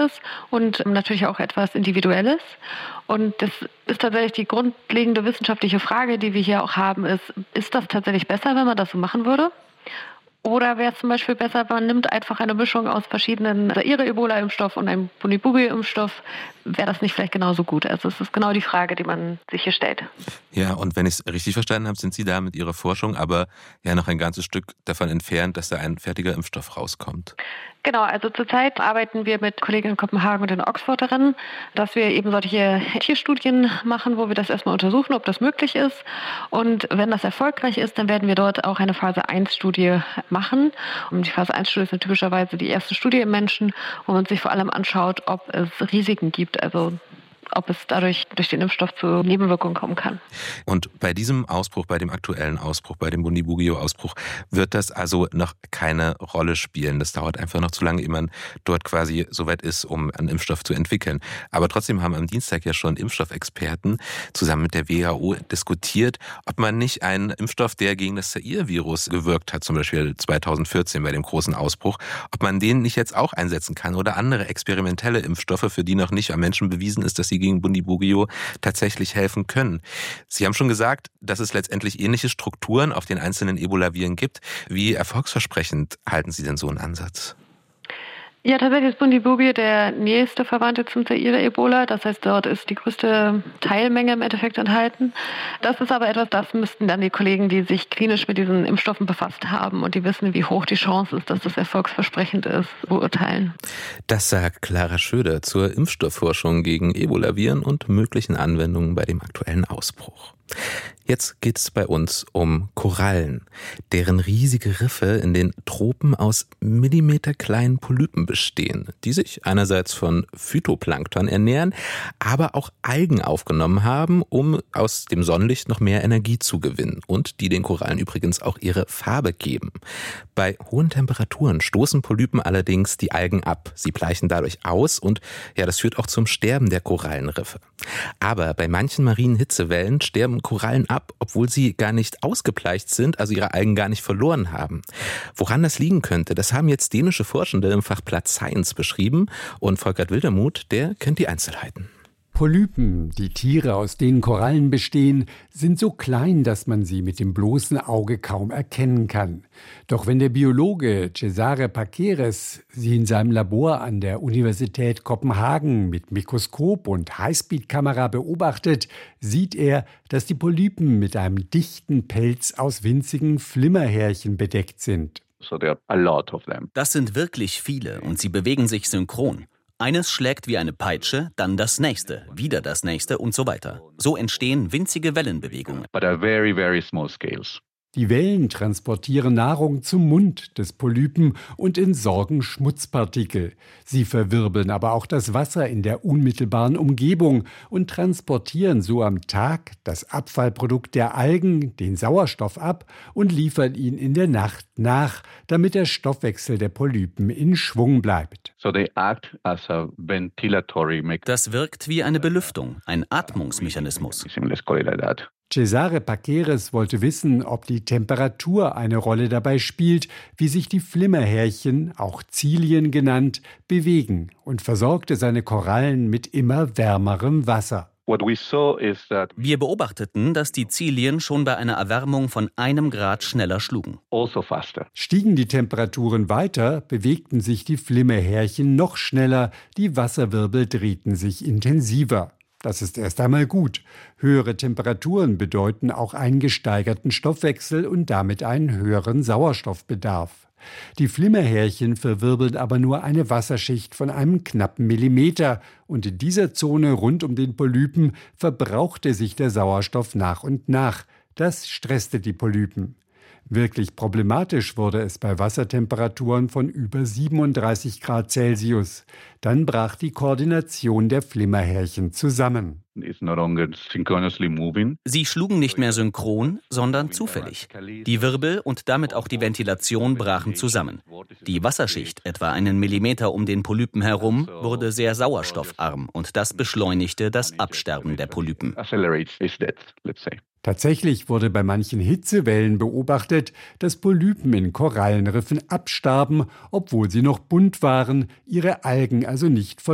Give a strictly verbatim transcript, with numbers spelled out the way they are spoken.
ist und natürlich auch etwas Individuelles. Und das ist tatsächlich die grundlegende wissenschaftliche Frage, die wir hier auch haben, ist, ist das tatsächlich besser, wenn man das so machen würde? Oder wäre es zum Beispiel besser, man nimmt einfach eine Mischung aus verschiedenen Zaire-Ebola-Impfstoff und einem Bundibugyo-Impfstoff. Wäre das nicht vielleicht genauso gut? Also es ist genau die Frage, die man sich hier stellt. Ja, und wenn ich es richtig verstanden habe, sind Sie da mit Ihrer Forschung aber ja noch ein ganzes Stück davon entfernt, dass da ein fertiger Impfstoff rauskommt. Genau, also zurzeit arbeiten wir mit Kollegen in Kopenhagen und in Oxford daran, dass wir eben solche Tierstudien machen, wo wir das erstmal untersuchen, ob das möglich ist. Und wenn das erfolgreich ist, dann werden wir dort auch eine Phase eins Studie machen. Und die Phase eins Studie ist dann typischerweise die erste Studie im Menschen, wo man sich vor allem anschaut, ob es Risiken gibt, also ob es dadurch durch den Impfstoff zu Nebenwirkungen kommen kann. Und bei diesem Ausbruch, bei dem aktuellen Ausbruch, bei dem Bundibugyo-Ausbruch, wird das also noch keine Rolle spielen. Das dauert einfach noch zu lange, ehe man dort quasi so weit ist, um einen Impfstoff zu entwickeln. Aber trotzdem haben am Dienstag ja schon Impfstoffexperten zusammen mit der W H O diskutiert, ob man nicht einen Impfstoff, der gegen das Zaire-Virus gewirkt hat, zum Beispiel zweitausendvierzehn bei dem großen Ausbruch, ob man den nicht jetzt auch einsetzen kann oder andere experimentelle Impfstoffe, für die noch nicht am Menschen bewiesen ist, dass sie gegen Bundibugyo tatsächlich helfen können. Sie haben schon gesagt, dass es letztendlich ähnliche Strukturen auf den einzelnen Ebola-Viren gibt. Wie erfolgsversprechend halten Sie denn so einen Ansatz? Ja, tatsächlich ist Bundibugyo der nächste Verwandte zum Zaire-Ebola. Das heißt, dort ist die größte Teilmenge im Endeffekt enthalten. Das ist aber etwas, das müssten dann die Kollegen, die sich klinisch mit diesen Impfstoffen befasst haben und die wissen, wie hoch die Chance ist, dass das erfolgsversprechend ist, beurteilen. Das sagt Clara Schöder zur Impfstoffforschung gegen Ebola-Viren und möglichen Anwendungen bei dem aktuellen Ausbruch. Jetzt geht es bei uns um Korallen, deren riesige Riffe in den Tropen aus millimeterkleinen Polypen bestehen, die sich einerseits von Phytoplankton ernähren, aber auch Algen aufgenommen haben, um aus dem Sonnenlicht noch mehr Energie zu gewinnen und die den Korallen übrigens auch ihre Farbe geben. Bei hohen Temperaturen stoßen Polypen allerdings die Algen ab. Sie bleichen dadurch aus und ja, das führt auch zum Sterben der Korallenriffe. Aber bei manchen marinen Hitzewellen sterben Korallen ab, obwohl sie gar nicht ausgebleicht sind, also ihre Algen gar nicht verloren haben. Woran das liegen könnte, das haben jetzt dänische Forschende im Fachblatt Science beschrieben und Volkert Wildermuth, der kennt die Einzelheiten. Polypen, die Tiere, aus denen Korallen bestehen, sind so klein, dass man sie mit dem bloßen Auge kaum erkennen kann. Doch wenn der Biologe Cesare Paqueres sie in seinem Labor an der Universität Kopenhagen mit Mikroskop und Highspeed-Kamera beobachtet, sieht er, dass die Polypen mit einem dichten Pelz aus winzigen Flimmerhärchen bedeckt sind. Das sind wirklich viele und sie bewegen sich synchron. Eines schlägt wie eine Peitsche, dann das nächste, wieder das nächste und so weiter. So entstehen winzige Wellenbewegungen. Die Wellen transportieren Nahrung zum Mund des Polypen und entsorgen Schmutzpartikel. Sie verwirbeln aber auch das Wasser in der unmittelbaren Umgebung und transportieren so am Tag das Abfallprodukt der Algen, den Sauerstoff, ab und liefern ihn in der Nacht nach, damit der Stoffwechsel der Polypen in Schwung bleibt. Das wirkt wie eine Belüftung, ein Atmungsmechanismus. Cesare Paqueres wollte wissen, ob die Temperatur eine Rolle dabei spielt, wie sich die Flimmerhärchen, auch Zilien genannt, bewegen, und versorgte seine Korallen mit immer wärmerem Wasser. Wir beobachteten, dass die Zilien schon bei einer Erwärmung von einem Grad schneller schlugen. Stiegen die Temperaturen weiter, bewegten sich die Flimmerhärchen noch schneller, die Wasserwirbel drehten sich intensiver. Das ist erst einmal gut. Höhere Temperaturen bedeuten auch einen gesteigerten Stoffwechsel und damit einen höheren Sauerstoffbedarf. Die Flimmerhärchen verwirbeln aber nur eine Wasserschicht von einem knappen Millimeter und in dieser Zone rund um den Polypen verbrauchte sich der Sauerstoff nach und nach. Das stresste die Polypen. Wirklich problematisch wurde es bei Wassertemperaturen von über siebenunddreißig Grad Celsius. Dann brach die Koordination der Flimmerhärchen zusammen. Sie schlugen nicht mehr synchron, sondern zufällig. Die Wirbel und damit auch die Ventilation brachen zusammen. Die Wasserschicht, etwa einen Millimeter um den Polypen herum, wurde sehr sauerstoffarm und das beschleunigte das Absterben der Polypen. Tatsächlich wurde bei manchen Hitzewellen beobachtet, dass Polypen in Korallenriffen abstarben, obwohl sie noch bunt waren, ihre Algen also nicht verloren.